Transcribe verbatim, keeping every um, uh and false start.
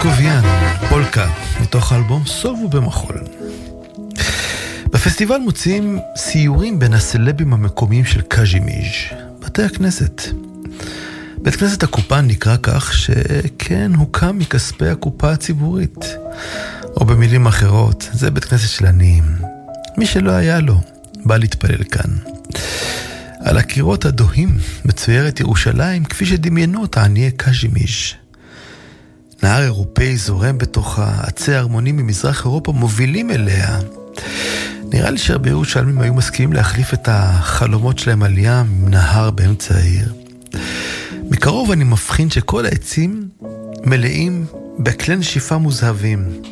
מוסקוביאן, פולקה, מתוך האלבום סובו במחול. בפסטיבל מוצאים סיורים בין הסלבים המקומיים של קז'ימיז', בתי הכנסת. בית כנסת הקופה נקרא כך שכן הוקם מכספי הקופה הציבורית. או במילים אחרות, זה בית כנסת של עניים. מי שלא היה לו, בא להתפלל כאן. על הקירות הדוהים מצוירת ירושלים כפי שדמיינו אותה עניי קז'ימיז'. נהר אירופאי זורם בתוכה, עצי הרמונים ממזרח אירופה מובילים אליה. נראה לי שהרבה ירושלמים היו מסכימים להחליף את החלומות שלהם על ים עם נהר באמצע העיר. מקרוב אני מבחין שכל העצים מלאים בכלי נשיפה מוזהבים.